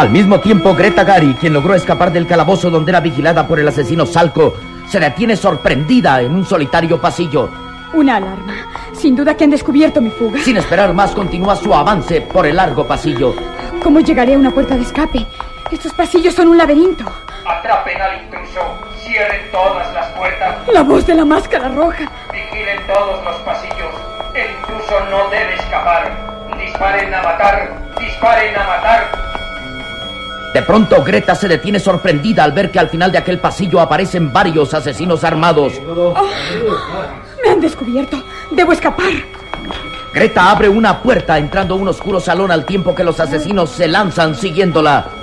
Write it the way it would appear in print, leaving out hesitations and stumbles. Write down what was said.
Al mismo tiempo, Greta Gary, quien logró escapar del calabozo donde era vigilada por el asesino Salco, se detiene sorprendida en un solitario pasillo. Una alarma. Sin duda que han descubierto mi fuga. Sin esperar más, continúa su avance por el largo pasillo. ¿Cómo llegaré a una puerta de escape? Estos pasillos son un laberinto. Atrapen al intruso. Cierren todas las puertas. La voz de la máscara roja. Vigilen todos los pasillos. El intruso no debe escapar. Disparen a matar. Disparen a matar. De pronto, Greta se detiene sorprendida al ver que al final de aquel pasillo aparecen varios asesinos armados. Oh, me han descubierto. Debo escapar. Greta abre una puerta entrando a un oscuro salón al tiempo que los asesinos se lanzan siguiéndola.